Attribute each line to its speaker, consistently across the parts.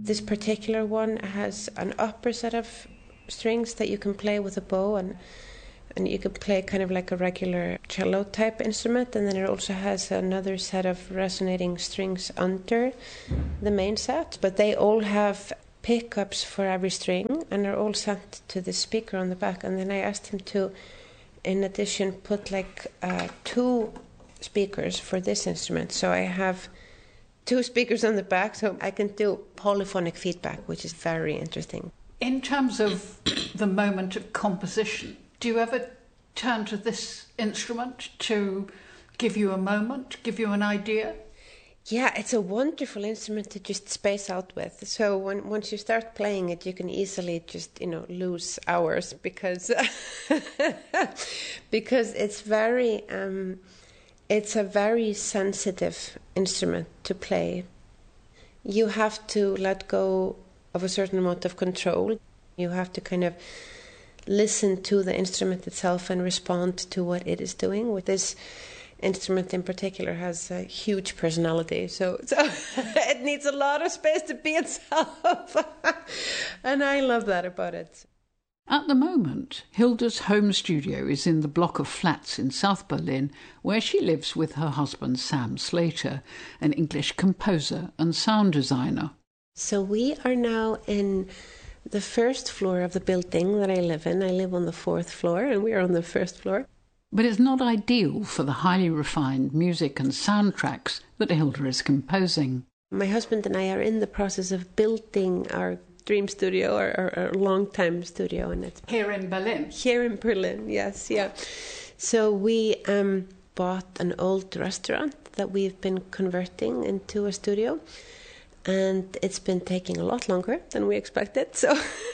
Speaker 1: This particular one has an upper set of strings that you can play with a bow, and you can play kind of like a regular cello type instrument, and then it also has another set of resonating strings under the main set. But they all have pickups for every string and are all sent to the speaker on the back. And then I asked him to, in addition, put like 2 speakers for this instrument. So I have 2 speakers on the back, so I can do polyphonic feedback, which is very interesting.
Speaker 2: In terms of the moment of composition, do you ever turn to this instrument to give you a moment, give you an idea?
Speaker 1: Yeah, it's a wonderful instrument to just space out with. So once you start playing it, you can easily just, lose hours because because it's a very sensitive instrument to play. You have to let go of a certain amount of control. You have to kind of listen to the instrument itself and respond to what it is doing. With this instrument in particular has a huge personality, so it needs a lot of space to be itself. And I love that about it.
Speaker 2: At the moment, Hilda's home studio is in the block of flats in South Berlin, where she lives with her husband Sam Slater, an English composer and sound designer.
Speaker 1: So we are now in the first floor of the building that I live in. I live on the 4th floor, and we are on the 1st floor.
Speaker 2: But it's not ideal for the highly refined music and soundtracks that Hilda is composing.
Speaker 1: My husband and I are in the process of building our dream studio, our long-time studio. And it's
Speaker 2: here in Berlin?
Speaker 1: Here in Berlin, yes, yeah. So we bought an old restaurant that we've been converting into a studio. And it's been taking a lot longer than we expected, so...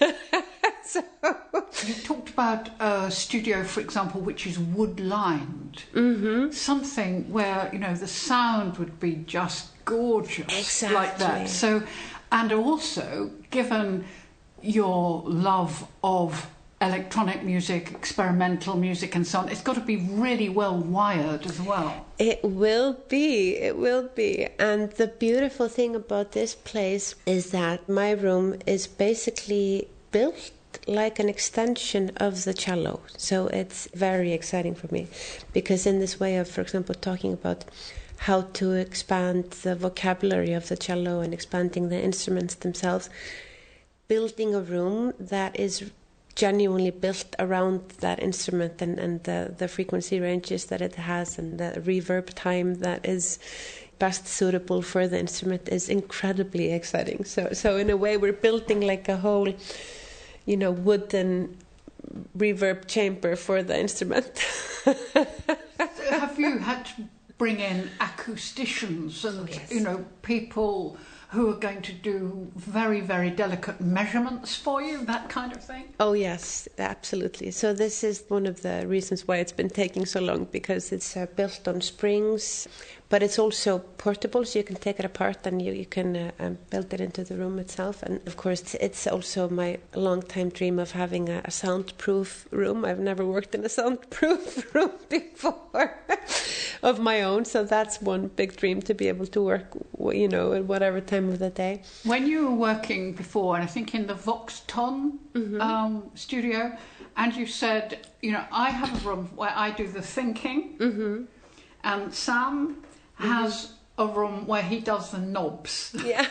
Speaker 2: You talked about a studio, for example, which is wood-lined.
Speaker 1: Mm-hmm.
Speaker 2: Something where, the sound would be just gorgeous.
Speaker 1: Exactly.
Speaker 2: Like that. So, and also, given your love of electronic music, experimental music and so on, it's got to be really well wired as well.
Speaker 1: It will be. And the beautiful thing about this place is that my room is basically built like an extension of the cello. So it's very exciting for me, because in this way of, for example, talking about how to expand the vocabulary of the cello and expanding the instruments themselves, building a room that is genuinely built around that instrument and the frequency ranges that it has and the reverb time that is best suitable for the instrument is incredibly exciting. So in a way, we're building like a whole, wooden reverb chamber for the instrument.
Speaker 2: Have you had to bring in acousticians and,
Speaker 1: yes.
Speaker 2: People who are going to do very, very delicate measurements for you, that kind of thing?
Speaker 1: Oh, yes, absolutely. So this is one of the reasons why it's been taking so long, because it's built on springs, but it's also portable, so you can take it apart and you can build it into the room itself. And of course, it's also my long-time dream of having a soundproof room. I've never worked in a soundproof room before of my own, so that's one big dream, to be able to work, at whatever time of the day.
Speaker 2: When you were working before, and I think in the Voxton studio, and you said, I have a room where I do the thinking, and Sam has a room where he does the knobs.
Speaker 1: Yeah.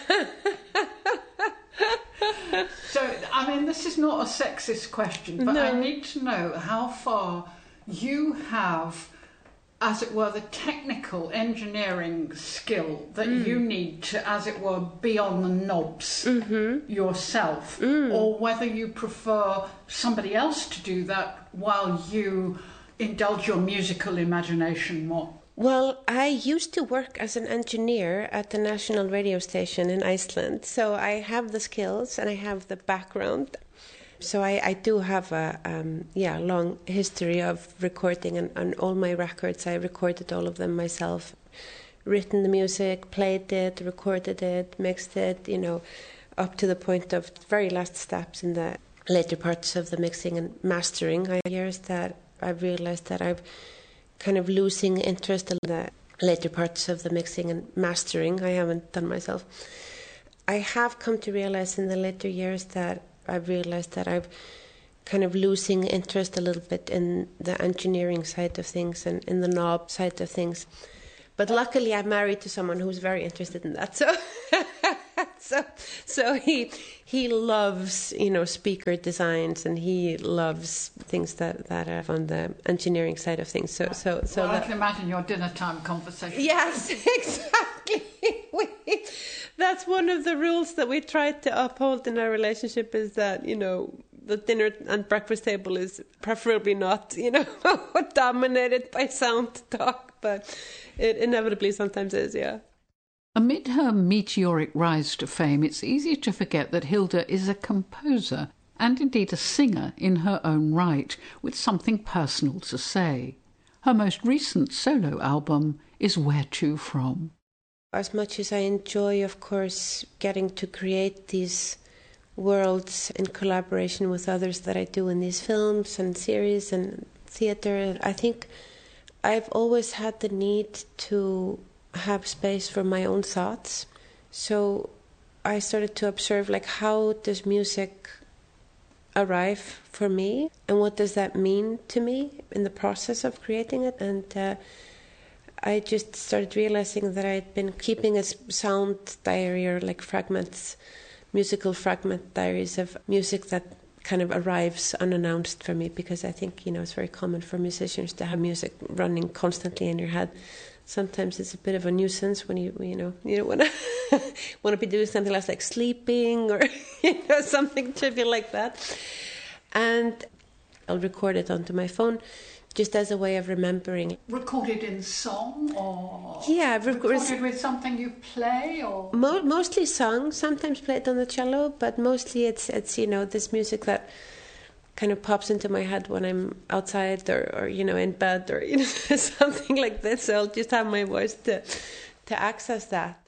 Speaker 2: So, this is not a sexist question, but
Speaker 1: No.
Speaker 2: I need to know how far you have, as it were, the technical engineering skill that you need to, as it were, be on the knobs yourself, or whether you prefer somebody else to do that while you indulge your musical imagination more.
Speaker 1: Well, I used to work as an engineer at the national radio station in Iceland, so I have the skills and I have the background. So I do have a long history of recording, and all my records, I recorded all of them myself, written the music, played it, recorded it, mixed it, up to the point of very last steps in the later parts of the mixing and mastering. Years that I've realized that I've kind of losing interest in the later parts of the mixing and mastering. I haven't done myself. I have come to realize in the later years that I've realized that I've kind of losing interest a little bit in the engineering side of things and in the knob side of things. But luckily I'm married to someone who's very interested in that. So he loves, speaker designs, and he loves things that are on the engineering side of things. So
Speaker 2: I can imagine your dinner time conversation.
Speaker 1: Yes, exactly. That's one of the rules that we try to uphold in our relationship, is that, the dinner and breakfast table is preferably not, dominated by sound talk, but it inevitably sometimes is, yeah.
Speaker 2: Amid her meteoric rise to fame, it's easy to forget that Hilda is a composer and indeed a singer in her own right, with something personal to say. Her most recent solo album is Where To From.
Speaker 1: As much as I enjoy, of course, getting to create these worlds in collaboration with others that I do in these films and series and theatre, I think I've always had the need to have space for my own thoughts. So I started to observe, how does music arrive for me, and what does that mean to me in the process of creating it? And I just started realizing that I'd been keeping a sound diary, or fragments, musical fragment diaries of music that kind of arrives unannounced for me, because I think, it's very common for musicians to have music running constantly in your head. Sometimes it's a bit of a nuisance when you don't want to be doing something else, like sleeping or something trivial like that. And I'll record it onto my phone, just as a way of remembering.
Speaker 2: Recorded in song, or
Speaker 1: recorded
Speaker 2: with something you play, or
Speaker 1: mostly song. Sometimes played on the cello, but mostly it's this music that kind of pops into my head when I'm outside or in bed or something like this. So I'll just have my voice to access that.